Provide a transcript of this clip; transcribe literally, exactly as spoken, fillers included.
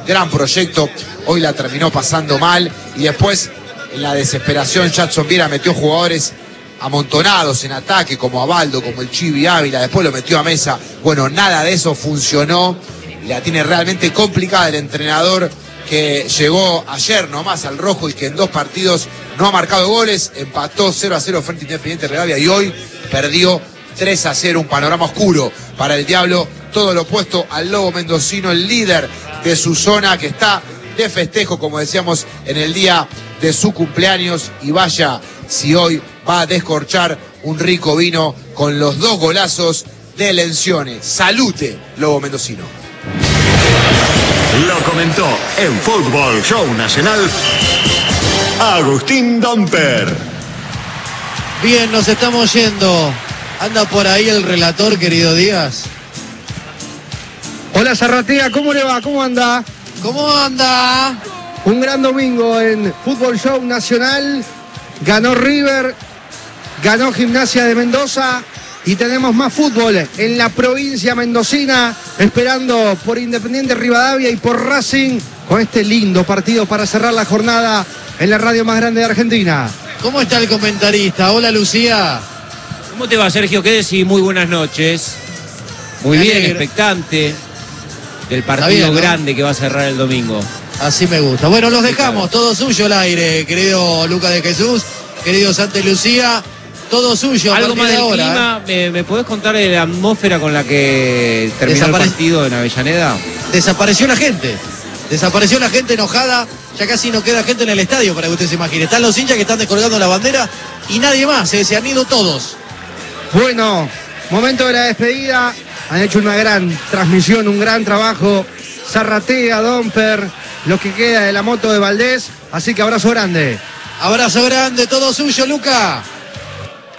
gran proyecto, hoy la terminó pasando mal y después en la desesperación Jadson Viera metió jugadores amontonados en ataque como Abaldo, como el Chivi Ávila, después lo metió a Mesa. Bueno, nada de eso funcionó, la tiene realmente complicada el entrenador que llegó ayer nomás al rojo y que en dos partidos no ha marcado goles, empató cero a cero frente a Independiente Rivadavia y hoy perdió tres a cero, un panorama oscuro para el Diablo, todo lo opuesto al Lobo Mendocino, el líder de su zona que está de festejo, como decíamos, en el día de su cumpleaños, y vaya si hoy va a descorchar un rico vino con los dos golazos de Lencioni. Salute, Lobo Mendocino. Lo comentó en Fútbol Show Nacional Agustín Domper. Bien, nos estamos yendo. Anda por ahí el relator, querido Díaz. Hola Zarratea, ¿cómo le va? ¿Cómo anda? ¿Cómo anda? Un gran domingo en Fútbol Show Nacional. Ganó River, ganó Gimnasia de Mendoza y tenemos más fútbol en la provincia mendocina, esperando por Independiente Rivadavia y por Racing, con este lindo partido para cerrar la jornada en la radio más grande de Argentina. ¿Cómo está el comentarista? Hola, Lucía. ¿Cómo te va, Sergio? ¿Qué decís? Muy buenas noches. Muy bien, expectante del partido bien, ¿no? Grande que va a cerrar el domingo. Así me gusta. Bueno, los dejamos, todo suyo el aire, querido Lucas de Jesús, querido Santa Lucía, todo suyo. Algo más del ahora, clima, ¿eh? ¿me, ¿me podés contar de la atmósfera con la que terminó Desapare... el partido en Avellaneda? Desapareció la gente, desapareció la gente enojada, ya casi no queda gente en el estadio para que usted se imagine. Están los hinchas que están descolgando la bandera y nadie más, ¿eh? Se han ido todos. Bueno, momento de la despedida, han hecho una gran transmisión, un gran trabajo, Zarratea, Domper, lo que queda de la moto de Valdés, así que abrazo grande. Abrazo grande, todo suyo, Luca.